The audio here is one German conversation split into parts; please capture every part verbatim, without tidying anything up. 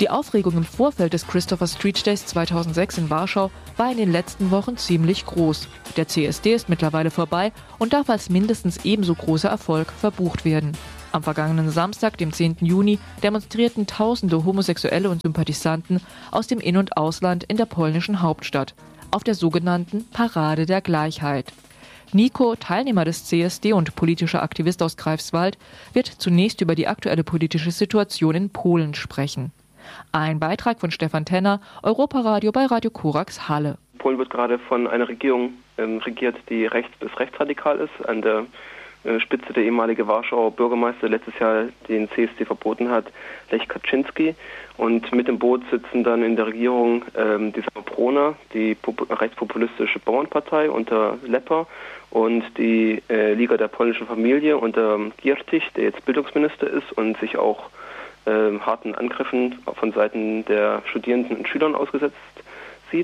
Die Aufregung im Vorfeld des Christopher Street Days zweitausendsechs in Warschau war in den letzten Wochen ziemlich groß. Der C S D ist mittlerweile vorbei und darf als mindestens ebenso großer Erfolg verbucht werden. Am vergangenen Samstag, dem zehnten Juni, demonstrierten tausende Homosexuelle und Sympathisanten aus dem In- und Ausland in der polnischen Hauptstadt auf der sogenannten Parade der Gleichheit. Nico, Teilnehmer des C S D und politischer Aktivist aus Greifswald, wird zunächst über die aktuelle politische Situation in Polen sprechen. Ein Beitrag von Stefan Tenner, Europaradio bei Radio Korax Halle. Polen wird gerade von einer Regierung ähm, regiert, die rechts bis rechtsradikal ist. An der äh, Spitze der ehemalige Warschauer Bürgermeister letztes Jahr den C S D verboten hat, Lech Kaczynski. Und mit dem Boot sitzen dann in der Regierung ähm, die Samobrona, die pop- rechtspopulistische Bauernpartei unter Lepper und die äh, Liga der polnischen Familie unter Giertych, der jetzt Bildungsminister ist und sich auch äh, harten Angriffen von Seiten der Studierenden und Schülern ausgesetzt sieht.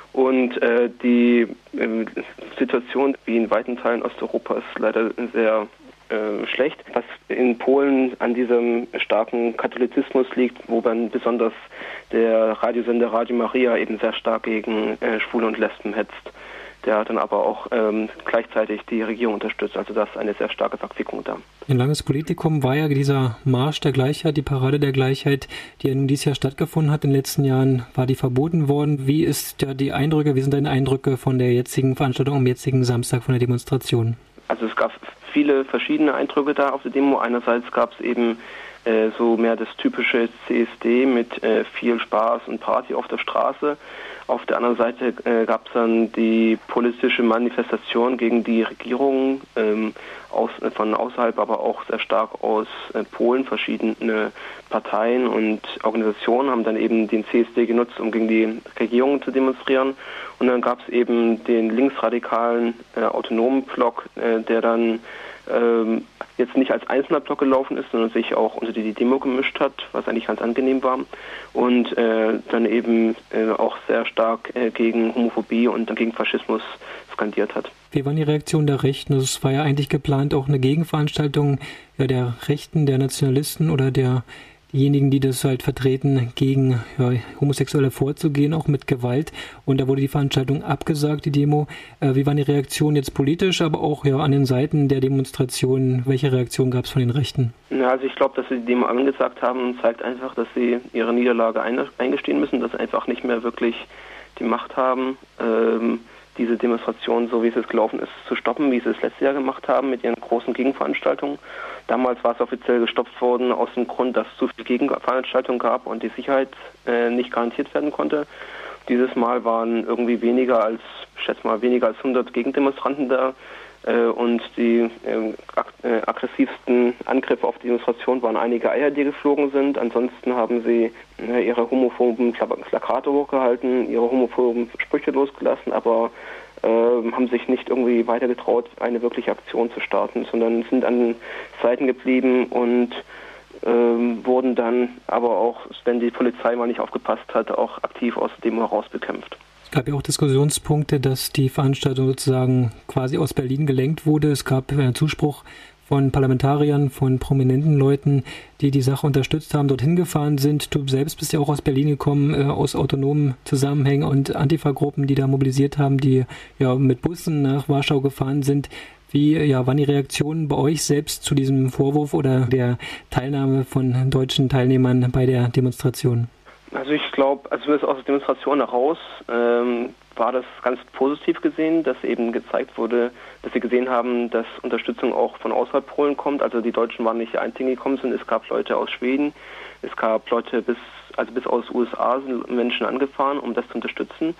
Und äh, die äh, Situation wie in weiten Teilen Osteuropas ist leider sehr äh, schlecht, was in Polen an diesem starken Katholizismus liegt, wo dann besonders der Radiosender Radio Maria eben sehr stark gegen äh, Schwule und Lesben hetzt, der dann aber auch ähm, gleichzeitig die Regierung unterstützt. Also da ist eine sehr starke Verquickung da. Ein langes Politikum war ja dieser Marsch der Gleichheit, die Parade der Gleichheit, die ja nun dieses Jahr stattgefunden hat. In den letzten Jahren war die verboten worden. Wie ist ja die Eindrücke, wie sind deine Eindrücke von der jetzigen Veranstaltung am jetzigen Samstag von der Demonstration? Also es gab viele verschiedene Eindrücke da auf der Demo. Einerseits gab es eben äh, so mehr das typische C S D mit äh, viel Spaß und Party auf der Straße. Auf der anderen Seite äh, gab es dann die politische Manifestation gegen die Regierung ähm, aus, von außerhalb, aber auch sehr stark aus äh, Polen. Verschiedene Parteien und Organisationen haben dann eben den C S D genutzt, um gegen die Regierung zu demonstrieren. Und dann gab es eben den linksradikalen äh, autonomen Block, äh, der dann ähm, jetzt nicht als einzelner Block gelaufen ist, sondern sich auch unter die Demo gemischt hat, was eigentlich ganz angenehm war. Und äh, dann eben äh, auch sehr stark äh, gegen Homophobie und gegen Faschismus skandiert hat. Wie waren die Reaktionen der Rechten? Also es war ja eigentlich geplant, auch eine Gegenveranstaltung ja, der Rechten, der Nationalisten oder der diejenigen, die das halt vertreten, gegen ja, Homosexuelle vorzugehen, auch mit Gewalt. Und da wurde die Veranstaltung abgesagt, die Demo. Äh, wie waren die Reaktionen jetzt politisch, aber auch ja an den Seiten der Demonstrationen? Welche Reaktion gab es von den Rechten? Ja, also ich glaube, dass sie die Demo angesagt haben, zeigt einfach, dass sie ihre Niederlage eingestehen müssen, dass sie einfach nicht mehr wirklich die Macht haben, ähm, diese Demonstration, so wie es jetzt gelaufen ist, zu stoppen, wie sie es letztes Jahr gemacht haben mit ihren großen Gegenveranstaltungen. Damals war es offiziell gestoppt worden aus dem Grund, dass es zu viele Gegenveranstaltungen gab und die Sicherheit äh, nicht garantiert werden konnte. Dieses Mal waren irgendwie weniger als, ich schätze mal, weniger als hundert Gegendemonstranten da äh, und die äh, ag- äh, aggressivsten Angriffe auf die Demonstration waren einige Eier, die geflogen sind. Ansonsten haben sie äh, ihre homophoben Plakate hochgehalten, ihre homophoben Sprüche losgelassen, aber äh, haben sich nicht irgendwie weiter getraut, eine wirkliche Aktion zu starten, sondern sind an den Seiten geblieben und ähm, wurden dann aber auch, wenn die Polizei mal nicht aufgepasst hat, auch aktiv aus der Demo heraus bekämpft. Es gab ja auch Diskussionspunkte, dass die Veranstaltung sozusagen quasi aus Berlin gelenkt wurde. Es gab einen Zuspruch von Parlamentariern, von prominenten Leuten, die die Sache unterstützt haben, dorthin gefahren sind. Du selbst bist ja auch aus Berlin gekommen, äh, aus autonomen Zusammenhängen und Antifa-Gruppen, die da mobilisiert haben, die ja mit Bussen nach Warschau gefahren sind. Wie ja, waren die Reaktionen bei euch selbst zu diesem Vorwurf oder der Teilnahme von deutschen Teilnehmern bei der Demonstration? Also ich glaube, also aus der Demonstration heraus ähm, war das ganz positiv gesehen, dass eben gezeigt wurde, dass sie gesehen haben, dass Unterstützung auch von außerhalb Polen kommt. Also die Deutschen waren nicht die einzigen, die gekommen sind. Es gab Leute aus Schweden, es gab Leute bis, also bis aus den U S A sind Menschen angefahren, um das zu unterstützen.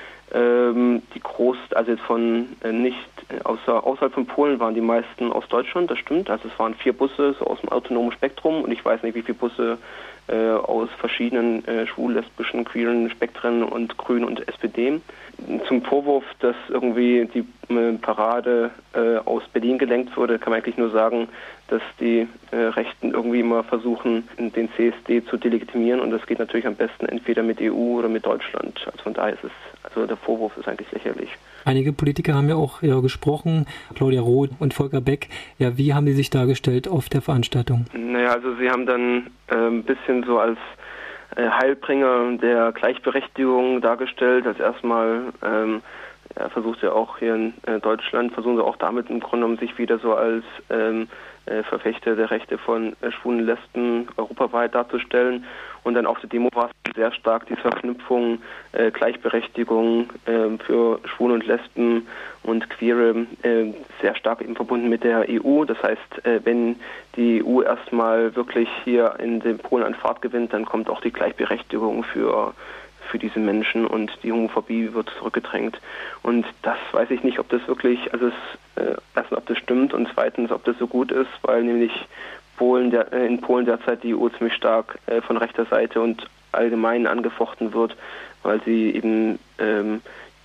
Ähm, die groß, also jetzt von äh, nicht außer, außerhalb von Polen waren die meisten aus Deutschland, das stimmt. Also es waren vier Busse so aus dem autonomen Spektrum und ich weiß nicht, wie viele Busse äh, aus verschiedenen äh, schwul, lesbischen, queeren Spektren und Grünen und S P D. Zum Vorwurf, dass irgendwie die äh, Parade äh, aus Berlin gelenkt wurde, kann man eigentlich nur sagen, dass die äh, Rechten irgendwie immer versuchen, den C S D zu delegitimieren und das geht natürlich am besten entweder mit E U oder mit Deutschland. Also von daher ist es, also der Vorwurf ist eigentlich lächerlich. Einige Politiker haben ja auch ja, gesprochen, Claudia Roth und Volker Beck. Ja, wie haben die sich dargestellt auf der Veranstaltung? Naja, also sie haben dann äh, ein bisschen so als äh, Heilbringer der Gleichberechtigung dargestellt. Als erstmal ähm, ja, versucht er auch hier in äh, Deutschland, versuchen sie auch damit im Grunde genommen sich wieder so als ähm, äh, Verfechter der Rechte von äh, Schwulen und Lesben europaweit darzustellen. Und dann auf der Demo war es sehr stark die Verknüpfung äh, Gleichberechtigung äh, für Schwule und Lesben und Queere äh, sehr stark eben verbunden mit der E U. Das heißt, äh, wenn die E U erstmal wirklich hier in den Polen an Fahrt gewinnt, dann kommt auch die Gleichberechtigung für für diese Menschen und die Homophobie wird zurückgedrängt. Und das weiß ich nicht, ob das wirklich, also es, äh, erstens, ob das stimmt und zweitens, ob das so gut ist, weil nämlich Polen der, äh, in Polen derzeit die E U ziemlich stark äh, von rechter Seite und allgemein angefochten wird, weil sie eben ähm,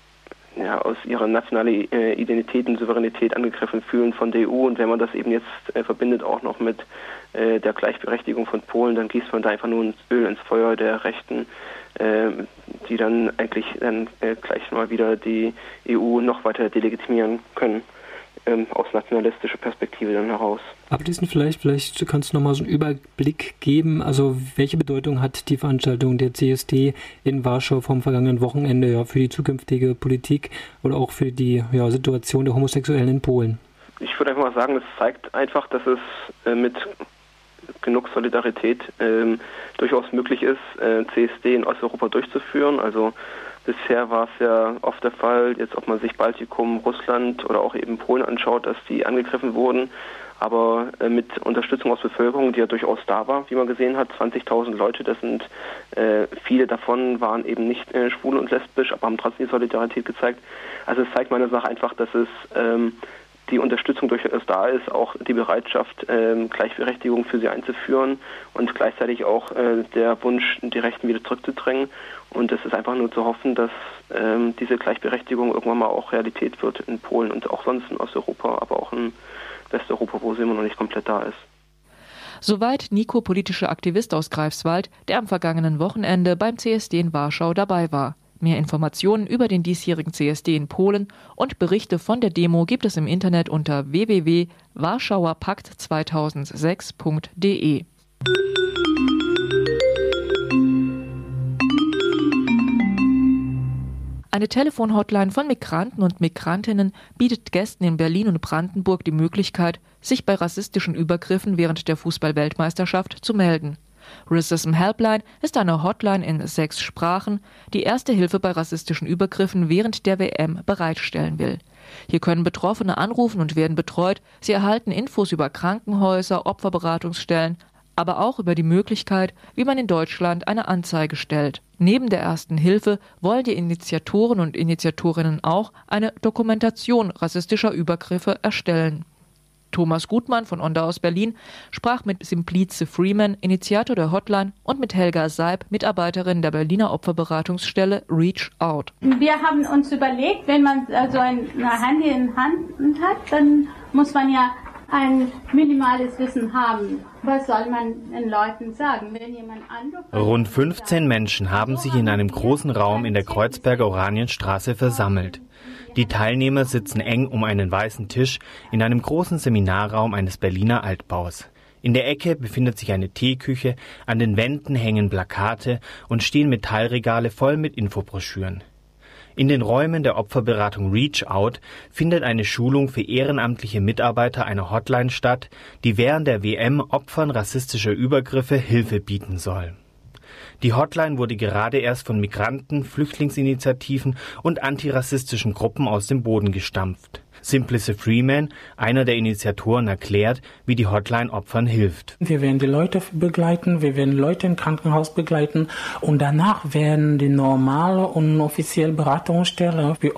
ja, aus ihrer nationalen äh, Identität und Souveränität angegriffen fühlen von der E U. Und wenn man das eben jetzt äh, verbindet auch noch mit äh, der Gleichberechtigung von Polen, dann gießt man da einfach nur Öl ins Feuer der Rechten, äh, die dann eigentlich dann äh, gleich mal wieder die E U noch weiter delegitimieren können, ähm, aus nationalistischer Perspektive dann heraus. Abschließend vielleicht, vielleicht kannst du nochmal so einen Überblick geben, also welche Bedeutung hat die Veranstaltung der C S D in Warschau vom vergangenen Wochenende ja, für die zukünftige Politik oder auch für die ja, Situation der Homosexuellen in Polen? Ich würde einfach mal sagen, es zeigt einfach, dass es äh, mit genug Solidarität ähm, durchaus möglich ist, äh, C S D in Osteuropa durchzuführen. Also bisher war es ja oft der Fall, jetzt ob man sich Baltikum, Russland oder auch eben Polen anschaut, dass die angegriffen wurden, aber äh, mit Unterstützung aus Bevölkerung, die ja durchaus da war, wie man gesehen hat, zwanzigtausend Leute, das sind äh, viele davon waren eben nicht äh, schwul und lesbisch, aber haben trotzdem die Solidarität gezeigt. Also es zeigt meiner Sache einfach, dass es ähm, die Unterstützung durchaus da ist, auch die Bereitschaft, ähm, Gleichberechtigung für sie einzuführen und gleichzeitig auch äh, der Wunsch, die Rechten wieder zurückzudrängen. Und es ist einfach nur zu hoffen, dass ähm, diese Gleichberechtigung irgendwann mal auch Realität wird in Polen und auch sonst in Osteuropa, aber auch in Westeuropa, wo sie immer noch nicht komplett da ist. Soweit Nico, politischer Aktivist aus Greifswald, der am vergangenen Wochenende beim C S D in Warschau dabei war. Mehr Informationen über den diesjährigen C S D in Polen und Berichte von der Demo gibt es im Internet unter w w w punkt warschauerpakt zweitausendsechs punkt d e. Eine Telefonhotline von Migranten und Migrantinnen bietet Gästen in Berlin und Brandenburg die Möglichkeit, sich bei rassistischen Übergriffen während der Fußball-Weltmeisterschaft zu melden. Racism Helpline ist eine Hotline in sechs Sprachen, die erste Hilfe bei rassistischen Übergriffen während der W M bereitstellen will. Hier können Betroffene anrufen und werden betreut. Sie erhalten Infos über Krankenhäuser, Opferberatungsstellen, aber auch über die Möglichkeit, wie man in Deutschland eine Anzeige stellt. Neben der ersten Hilfe wollen die Initiatoren und Initiatorinnen auch eine Dokumentation rassistischer Übergriffe erstellen. Thomas Gutmann von Onda aus Berlin sprach mit Simplice Freeman, Initiator der Hotline, und mit Helga Seib, Mitarbeiterin der Berliner Opferberatungsstelle Reach Out. Wir haben uns überlegt, wenn man so ein Handy in Hand hat, dann muss man ja ein minimales Wissen haben. Was soll man den Leuten sagen, wenn jemand anruft? Rund fünfzehn Menschen haben sich in einem großen Raum in der Kreuzberger Oranienstraße versammelt. Die Teilnehmer sitzen eng um einen weißen Tisch in einem großen Seminarraum eines Berliner Altbaus. In der Ecke befindet sich eine Teeküche, an den Wänden hängen Plakate und stehen Metallregale voll mit Infobroschüren. In den Räumen der Opferberatung Reach Out findet eine Schulung für ehrenamtliche Mitarbeiter einer Hotline statt, die während der W M Opfern rassistischer Übergriffe Hilfe bieten soll. Die Hotline wurde gerade erst von Migranten, Flüchtlingsinitiativen und antirassistischen Gruppen aus dem Boden gestampft. Simplice Freeman, einer der Initiatoren, erklärt, wie die Hotline Opfern hilft. Wir werden die Leute begleiten, wir werden Leute im Krankenhaus begleiten und danach werden die normale und offizielle Beratungsstelle für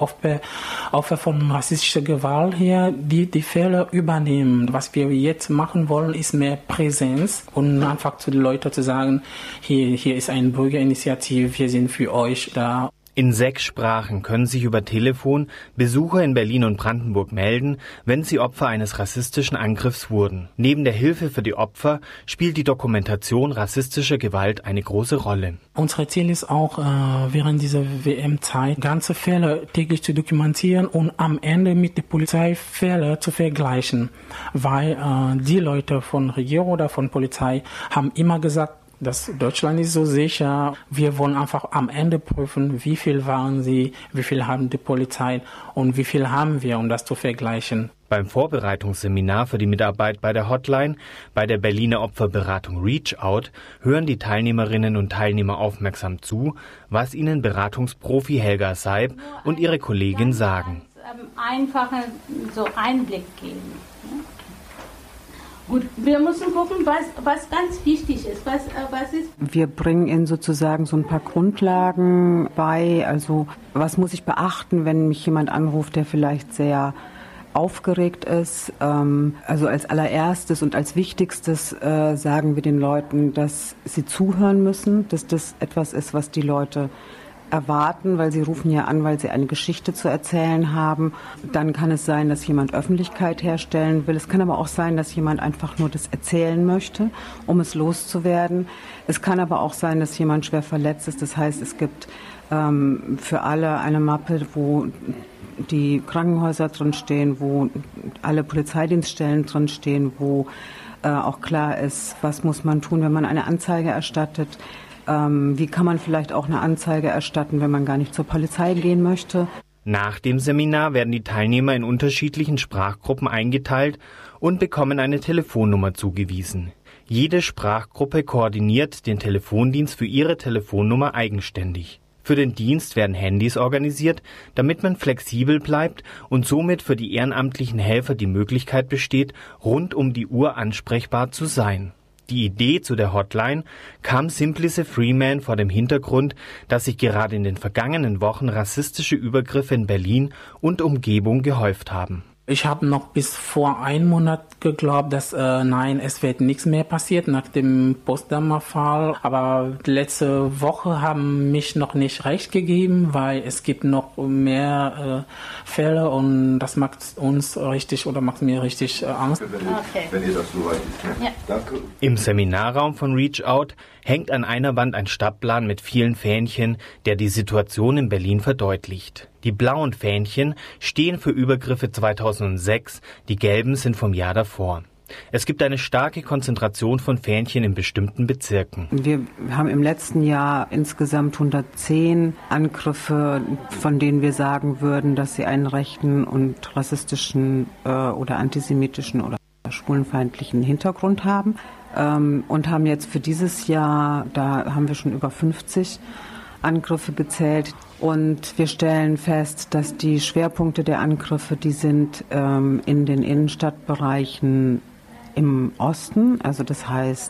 Opfer von rassistischer Gewalt hier die, die Fälle übernehmen. Was wir jetzt machen wollen, ist mehr Präsenz und einfach zu den Leuten zu sagen, hier, hier ist eine Bürgerinitiative, wir sind für euch da. In sechs Sprachen können sich über Telefon Besucher in Berlin und Brandenburg melden, wenn sie Opfer eines rassistischen Angriffs wurden. Neben der Hilfe für die Opfer spielt die Dokumentation rassistischer Gewalt eine große Rolle. Unser Ziel ist auch, äh, während dieser W M-Zeit ganze Fälle täglich zu dokumentieren und am Ende mit der Polizei Fälle zu vergleichen. Weil äh, die Leute von Regierung oder von Polizei haben immer gesagt, Das Deutschland ist so sicher. Wir wollen einfach am Ende prüfen, wie viel waren sie, wie viel haben die Polizei und wie viel haben wir, um das zu vergleichen. Beim Vorbereitungsseminar für die Mitarbeit bei der Hotline, bei der Berliner Opferberatung Reach Out, hören die Teilnehmerinnen und Teilnehmer aufmerksam zu, was ihnen Beratungsprofi Helga Seib und ihre Kollegin sagen. Einfachen so Einblick geben. Gut, wir müssen gucken, was, was ganz wichtig ist. Was, was ist. Wir bringen Ihnen sozusagen so ein paar Grundlagen bei. Also was muss ich beachten, wenn mich jemand anruft, der vielleicht sehr aufgeregt ist. Also als allererstes und als Wichtigstes sagen wir den Leuten, dass sie zuhören müssen, dass das etwas ist, was die Leute erwarten, weil sie rufen ja an, weil sie eine Geschichte zu erzählen haben. Dann kann es sein, dass jemand Öffentlichkeit herstellen will. Es kann aber auch sein, dass jemand einfach nur das erzählen möchte, um es loszuwerden. Es kann aber auch sein, dass jemand schwer verletzt ist. Das heißt, es gibt ähm, für alle eine Mappe, wo die Krankenhäuser drin stehen, wo alle Polizeidienststellen drin stehen, wo äh, auch klar ist, was muss man tun, wenn man eine Anzeige erstattet. Ähm, wie kann man vielleicht auch eine Anzeige erstatten, wenn man gar nicht zur Polizei gehen möchte. Nach dem Seminar werden die Teilnehmer in unterschiedlichen Sprachgruppen eingeteilt und bekommen eine Telefonnummer zugewiesen. Jede Sprachgruppe koordiniert den Telefondienst für ihre Telefonnummer eigenständig. Für den Dienst werden Handys organisiert, damit man flexibel bleibt und somit für die ehrenamtlichen Helfer die Möglichkeit besteht, rund um die Uhr ansprechbar zu sein. Die Idee zu der Hotline kam Simplice Freeman vor dem Hintergrund, dass sich gerade in den vergangenen Wochen rassistische Übergriffe in Berlin und Umgebung gehäuft haben. Ich habe noch bis vor einem Monat geglaubt, dass äh, nein, es wird nichts mehr passiert nach dem Potsdamer Fall. Aber letzte Woche haben mich noch nicht recht gegeben, weil es gibt noch mehr äh, Fälle und das macht uns richtig oder macht mir richtig äh, Angst. Okay. Wenn ihr das so weit ist. Ja. Danke. Im Seminarraum von Reach Out hängt an einer Wand ein Stadtplan mit vielen Fähnchen, der die Situation in Berlin verdeutlicht. Die blauen Fähnchen stehen für Übergriffe zweitausendsechs, die gelben sind vom Jahr davor. Es gibt eine starke Konzentration von Fähnchen in bestimmten Bezirken. Wir haben im letzten Jahr insgesamt hundertzehn Angriffe, von denen wir sagen würden, dass sie einen rechten und rassistischen äh, oder antisemitischen oder schwulenfeindlichen Hintergrund haben. Ähm, und haben jetzt für dieses Jahr, da haben wir schon über fünfzig Angriffe gezählt. Und wir stellen fest, dass die Schwerpunkte der Angriffe, die sind ähm, in den Innenstadtbereichen im Osten, also das heißt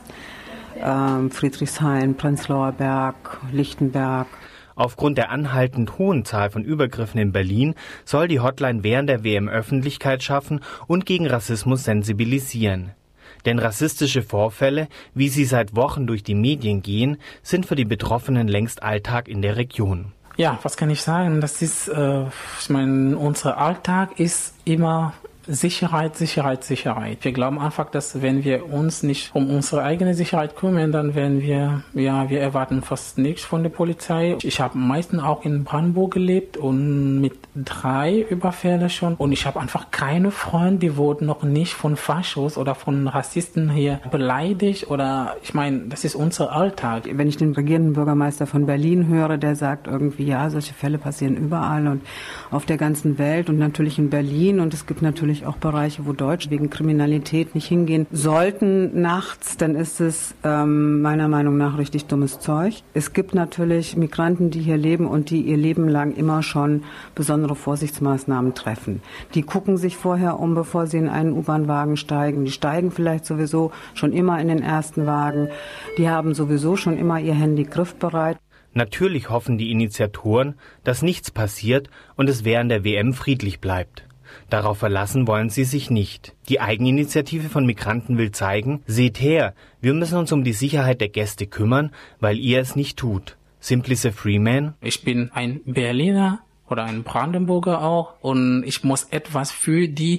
ähm, Friedrichshain, Prenzlauer Berg, Lichtenberg. Aufgrund der anhaltend hohen Zahl von Übergriffen in Berlin soll die Hotline während der W M Öffentlichkeit schaffen und gegen Rassismus sensibilisieren. Denn rassistische Vorfälle, wie sie seit Wochen durch die Medien gehen, sind für die Betroffenen längst Alltag in der Region. Ja, was kann ich sagen? Das ist, äh, ich meine, unser Alltag ist immer Sicherheit, Sicherheit, Sicherheit. Wir glauben einfach, dass wenn wir uns nicht um unsere eigene Sicherheit kümmern, dann werden wir, ja, wir erwarten fast nichts von der Polizei. Ich habe meistens auch in Brandenburg gelebt und mit drei Überfällen schon. Und ich habe einfach keine Freunde, die wurden noch nicht von Faschos oder von Rassisten hier beleidigt oder, ich meine, das ist unser Alltag. Wenn ich den regierenden Bürgermeister von Berlin höre, der sagt irgendwie, ja, solche Fälle passieren überall und auf der ganzen Welt und natürlich in Berlin und es gibt natürlich auch Bereiche, wo Deutsche wegen Kriminalität nicht hingehen sollten nachts, dann ist es ähm, meiner Meinung nach richtig dummes Zeug. Es gibt natürlich Migranten, die hier leben und die ihr Leben lang immer schon besondere Vorsichtsmaßnahmen treffen. Die gucken sich vorher um, bevor sie in einen U-Bahn-Wagen steigen. Die steigen vielleicht sowieso schon immer in den ersten Wagen. Die haben sowieso schon immer ihr Handy griffbereit. Natürlich hoffen die Initiatoren, dass nichts passiert und es während der W M friedlich bleibt. Darauf verlassen wollen sie sich nicht. Die Eigeninitiative von Migranten will zeigen, seht her, wir müssen uns um die Sicherheit der Gäste kümmern, weil ihr es nicht tut. Simplice Freeman. Ich bin ein Berliner oder ein Brandenburger auch und ich muss etwas für die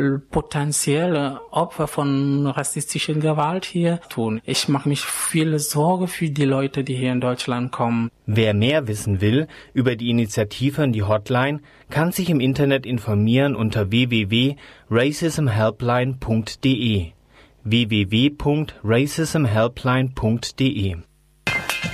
potenzielle Opfer von rassistischer Gewalt hier tun. Ich mache mich viele Sorge für die Leute, die hier in Deutschland kommen. Wer mehr wissen will über die Initiative und die Hotline, kann sich im Internet informieren unter w w w punkt racism helpline punkt d e. w w w punkt racism helpline punkt d e.